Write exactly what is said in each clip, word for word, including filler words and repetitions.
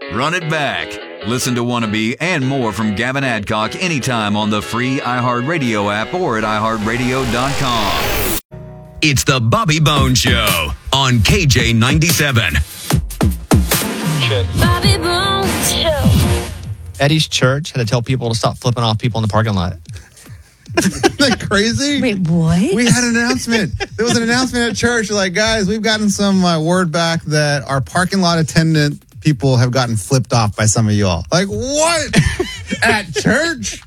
Run it back. Listen to Wannabe and more from Gavin Adcock anytime on the free iHeartRadio app or at i heart radio dot com. It's the Bobby Bones Show on K J ninety-seven. Bobby Bones Show. Eddie's church had to tell people to stop flipping off people in the parking lot. Isn't that crazy? Wait, what? We had an announcement. There was an announcement at church. Like, guys, we've gotten some uh, word back that our parking lot attendant people have gotten flipped off by some of y'all. Like, what? At church?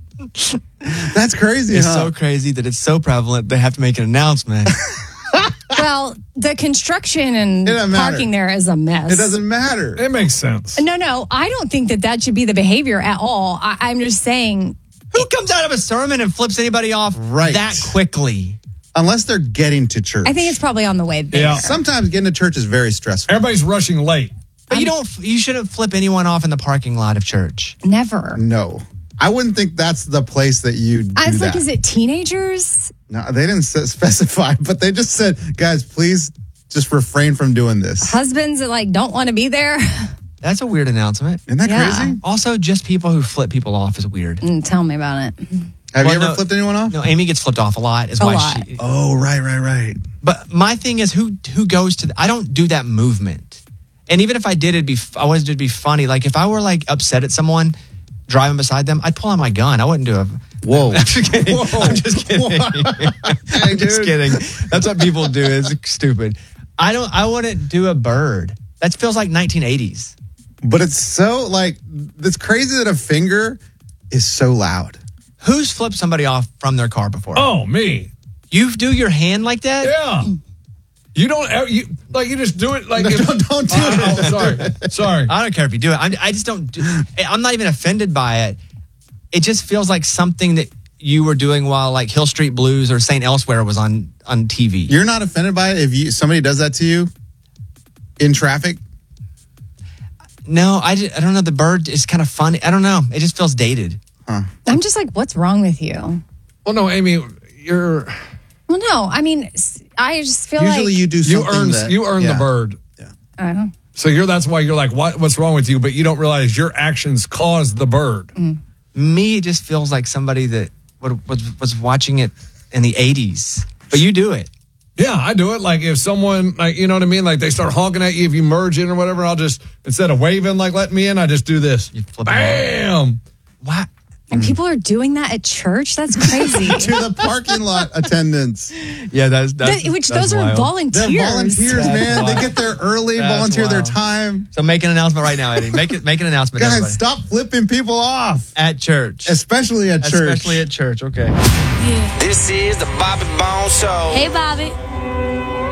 That's crazy, It's huh? so crazy that it's so prevalent they have to make an announcement. Well, the construction and It doesn't matter. parking there is a mess. It doesn't matter. It makes sense. No, no, I don't think that that should be the behavior at all. I, I'm just saying. Who comes out of a sermon and flips anybody off Right. that quickly? Unless they're getting to church. I think it's probably on the way there. Yeah. Sometimes getting to church is very stressful. Everybody's rushing late. But you don't. You shouldn't flip anyone off in the parking lot of church. Never. No. I wouldn't think that's the place that you do I was that. like, is it teenagers? No, they didn't s- specify, but they just said, guys, please just refrain from doing this. Husbands that like don't want to be there? That's a weird announcement. Isn't that Yeah. crazy? Also, just people who flip people off is weird. Mm, tell me about it. Have Well, you ever no- flipped anyone off? No, Amy gets flipped off a lot. Is A why lot. she. Oh, right, right, right. But my thing is, who who goes to? The, I don't do that movement. And even if I did, it'd be. I wanted it to be funny. Like if I were like upset at someone driving beside them, I'd pull out my gun. I wouldn't do a. Whoa. I'm just kidding. Whoa. I'm just kidding. I'm just dude. kidding. That's what people do. It's stupid. I don't. I wouldn't do a bird. That feels like nineteen eighties. But it's so, like, it's crazy that a finger is so loud. Who's flipped somebody off from their car before? Oh, me. You do your hand like that? Yeah. You don't ever, you, like, you just do it like. No, if- don't, don't do Oh, it. oh, sorry. Sorry. I don't care if you do it. I'm, I just don't. Do, I'm not even offended by it. It just feels like something that you were doing while like Hill Street Blues or Saint Elsewhere was on on T V. You're not offended by it if you somebody does that to you in traffic? No, I, just, I don't know. The bird is kind of funny. I don't know. It just feels dated. I'm just like, what's wrong with you? Well, no, Amy, you're, Well, no, I mean, s- I just feel Usually like you do you something earn, that, you earn yeah. the bird. I don't. So you're, that's why you're like, what, what's wrong with you? But you don't realize your actions caused the bird. Me, it just feels like somebody that would, was was watching it in the eighties. But you do it. Yeah, I do it. Like if someone, like, you know what I mean? Like they start honking at you if you merge in or whatever, I'll just, instead of waving, like let me in, I just do this. You flip it Bam! What? And people are doing that at church? That's crazy. To the parking lot attendants. Yeah, that's, that's That- which that's those are wild. volunteers. They're volunteers, man. wild. They get there early, That's volunteer their wild. time. So make an announcement right now, Eddie. Make it. Make an announcement, Guys, everybody. stop flipping people off. At church. Especially at church. Especially at church. Okay. This is the Bobby Bones Show. Hey, Bobby.